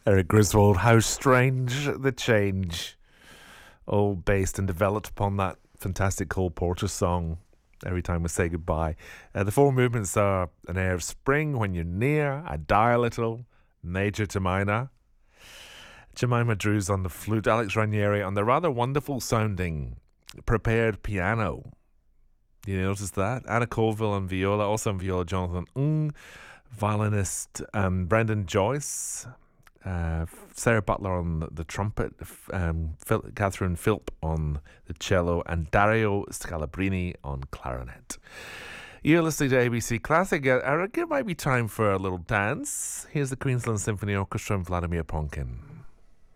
Eric Griswold, how strange the change. All based and developed upon that fantastic Cole Porter song, Every Time We Say Goodbye. The four movements are an air of spring, when you're near, I die a little, major to minor. Jemima Drews on the flute, Alex Ranieri on the rather wonderful sounding prepared piano. You notice that? Anna Colville on viola, also on viola, Jonathan Ng, violinist Brendan Joyce, Sarah Butler on the trumpet, Catherine Philp on the cello, and Dario Scalabrini on clarinet. You're listening to ABC Classic. Eric, it might be time for a little dance. Here's the Queensland Symphony Orchestra and Vladimir Ponkin.